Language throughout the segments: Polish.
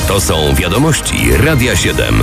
To są wiadomości Radia 7.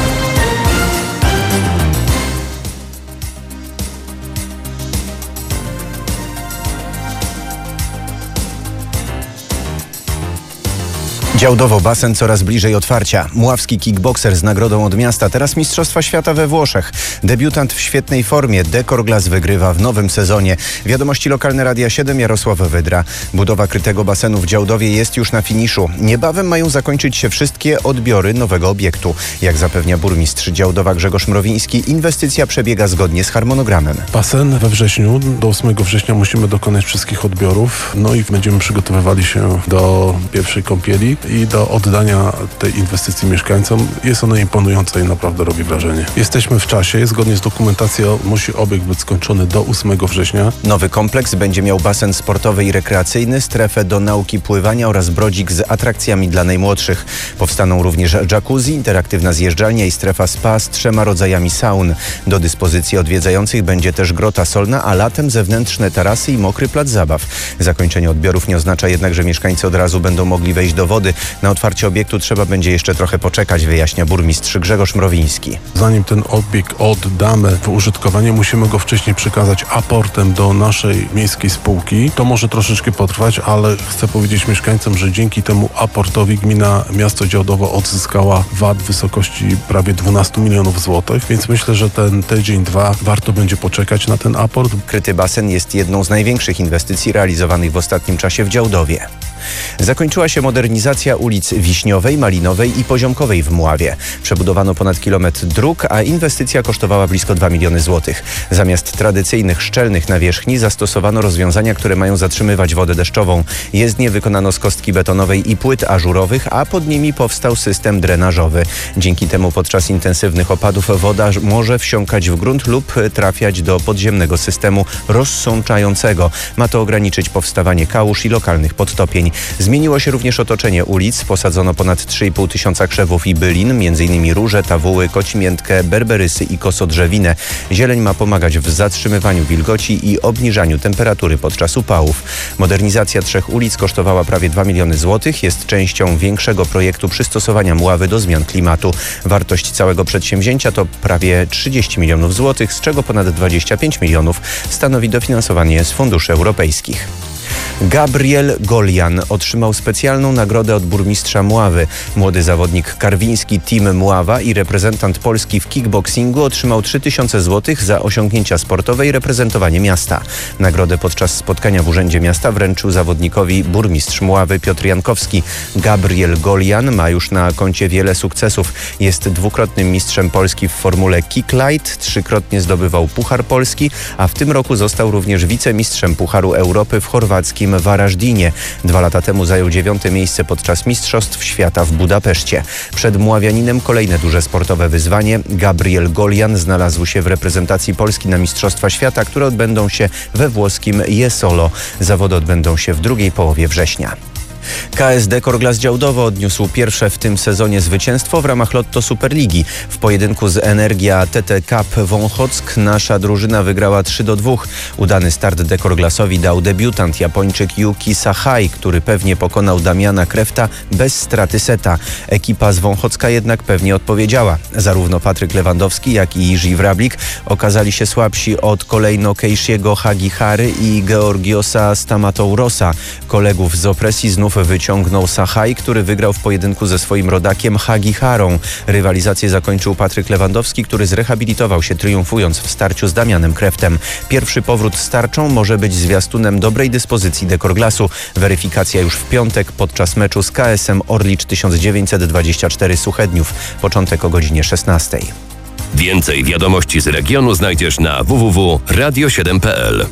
Działdowo-basen coraz bliżej otwarcia. Mławski kickbokser z nagrodą od miasta, teraz Mistrzostwa Świata we Włoszech. Debiutant w świetnej formie, Decor Glass wygrywa w nowym sezonie. Wiadomości lokalne Radia 7, Jarosław Wydra. Budowa krytego basenu w Działdowie jest już na finiszu. Niebawem mają zakończyć się wszystkie odbiory nowego obiektu. Jak zapewnia burmistrz Działdowa Grzegorz Mrowiński, inwestycja przebiega zgodnie z harmonogramem. Basen we wrześniu, do 8 września musimy dokonać wszystkich odbiorów. No i będziemy przygotowywali się do pierwszej kąpieli i do oddania tej inwestycji mieszkańcom. Jest ona imponująca i naprawdę robi wrażenie. Jesteśmy w czasie, zgodnie z dokumentacją musi obiekt być skończony do 8 września. Nowy kompleks będzie miał basen sportowy i rekreacyjny, strefę do nauki pływania oraz brodzik z atrakcjami dla najmłodszych. Powstaną również jacuzzi, interaktywna zjeżdżalnia i strefa spa z 3 rodzajami saun. Do dyspozycji odwiedzających będzie też grota solna, a latem zewnętrzne tarasy i mokry plac zabaw. Zakończenie odbiorów nie oznacza jednak, że mieszkańcy od razu będą mogli wejść do wody. Na otwarcie obiektu trzeba będzie jeszcze trochę poczekać, wyjaśnia burmistrz Grzegorz Mrowiński. Zanim ten obiekt oddamy w użytkowanie, musimy go wcześniej przekazać aportem do naszej miejskiej spółki. To może troszeczkę potrwać, ale chcę powiedzieć mieszkańcom, że dzięki temu aportowi gmina miasto Działdowo odzyskała VAT w wysokości prawie 12 milionów złotych, więc myślę, że ten tydzień, 2 warto będzie poczekać na ten aport. Kryty basen jest jedną z największych inwestycji realizowanych w ostatnim czasie w Działdowie. Zakończyła się modernizacja ulic Wiśniowej, Malinowej i Poziomkowej w Mławie. Przebudowano ponad kilometr dróg, a inwestycja kosztowała blisko 2 miliony złotych. Zamiast tradycyjnych szczelnych nawierzchni zastosowano rozwiązania, które mają zatrzymywać wodę deszczową. Jezdnie wykonano z kostki betonowej i płyt ażurowych, a pod nimi powstał system drenażowy. Dzięki temu podczas intensywnych opadów woda może wsiąkać w grunt lub trafiać do podziemnego systemu rozsączającego. Ma to ograniczyć powstawanie kałuż i lokalnych podtopień. Zmieniło się również otoczenie ulic. Posadzono ponad 3,5 tysiąca krzewów i bylin, m.in. róże, tawuły, kocimiętkę, berberysy i kosodrzewinę. Zieleń ma pomagać w zatrzymywaniu wilgoci i obniżaniu temperatury podczas upałów. Modernizacja 3 ulic kosztowała prawie 2 miliony złotych. Jest częścią większego projektu przystosowania Mławy do zmian klimatu. Wartość całego przedsięwzięcia to prawie 30 milionów złotych, z czego ponad 25 milionów stanowi dofinansowanie z funduszy europejskich. Gabriel Golian otrzymał specjalną nagrodę od burmistrza Mławy. Młody zawodnik karwiński Team Mława i reprezentant Polski w kickboxingu otrzymał 3000 zł za osiągnięcia sportowe i reprezentowanie miasta. Nagrodę podczas spotkania w Urzędzie Miasta wręczył zawodnikowi burmistrz Mławy Piotr Jankowski. Gabriel Golian ma już na koncie wiele sukcesów. Jest dwukrotnym mistrzem Polski w formule Kick Light, 3-krotnie zdobywał Puchar Polski, a w tym roku został również wicemistrzem Pucharu Europy w chorwackim Varażdinie. 2 lata temu zajął 9. miejsce podczas Mistrzostw Świata w Budapeszcie. Przed Mławianinem kolejne duże sportowe wyzwanie. Gabriel Golian znalazł się w reprezentacji Polski na Mistrzostwa Świata, które odbędą się we włoskim Jesolo. Zawody odbędą się w drugiej połowie września. KS Decor Glass Działdowo odniósł pierwsze w tym sezonie zwycięstwo w ramach Lotto Superligi. W pojedynku z Energia TT Cup Wąchock nasza drużyna wygrała 3-2. Udany start Decor Glassowi dał debiutant Japończyk Yuki Sahai, który pewnie pokonał Damiana Krefta bez straty seta. Ekipa z Wąchocka jednak pewnie odpowiedziała. Zarówno Patryk Lewandowski, jak i Jiří Wrablik okazali się słabsi od kolejno Keishiego Hagihary i Georgiosa Stamatourosa. Kolegów z opresji znów wyciągnął Sahai, który wygrał w pojedynku ze swoim rodakiem Hagiharą. Rywalizację zakończył Patryk Lewandowski, który zrehabilitował się triumfując w starciu z Damianem Kreftem. Pierwszy powrót z tarczą może być zwiastunem dobrej dyspozycji Decor Glassu. Weryfikacja już w piątek podczas meczu z KS-em Orlicz 1924 Suchedniów. Początek o godzinie 16. Więcej wiadomości z regionu znajdziesz na www.radio7.pl.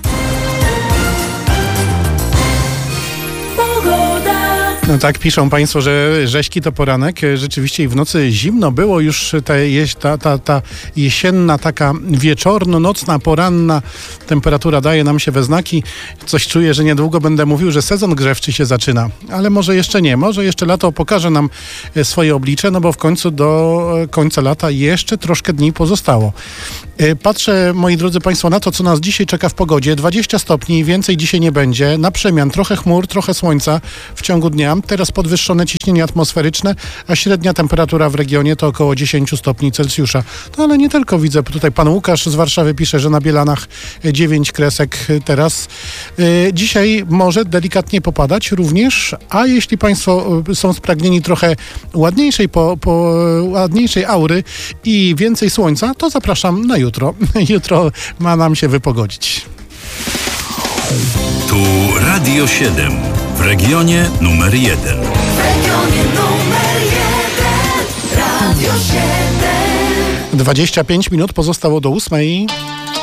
No tak, piszą Państwo, że rzeźki to poranek. Rzeczywiście i w nocy zimno było już ta jesienna, taka wieczorno-nocna, poranna temperatura daje nam się we znaki. Coś czuję, że niedługo będę mówił, że sezon grzewczy się zaczyna. Ale może jeszcze nie. Może jeszcze lato pokaże nam swoje oblicze, no bo w końcu do końca lata jeszcze troszkę dni pozostało. Patrzę, moi drodzy Państwo, na to, co nas dzisiaj czeka w pogodzie. 20 stopni, więcej dzisiaj nie będzie. Na przemian trochę chmur, trochę słońca w ciągu dnia. nam teraz podwyższone ciśnienie atmosferyczne, a średnia temperatura w regionie to około 10 stopni Celsjusza. No ale nie tylko, widzę tutaj pan Łukasz z Warszawy pisze, że na Bielanach 9 kresek teraz. Dzisiaj może delikatnie popadać również, a jeśli państwo są spragnieni trochę ładniejszej, ładniejszej aury i więcej słońca, to zapraszam na jutro. Jutro ma nam się wypogodzić. Tu Radio 7 w regionie numer 1. W regionie numer 1 Radio 7. 25 minut pozostało do 8.